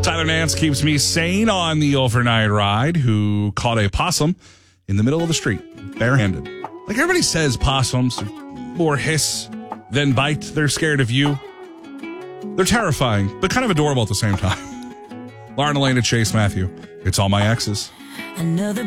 Tyler Nance keeps me sane on the overnight ride, who caught a possum in the middle of the street, barehanded. Like everybody says, possums more hiss than bite. They're scared of you. They're terrifying, but kind of adorable at the same time. Lauren, Elena, Chase, Matthew. It's all my exes. Another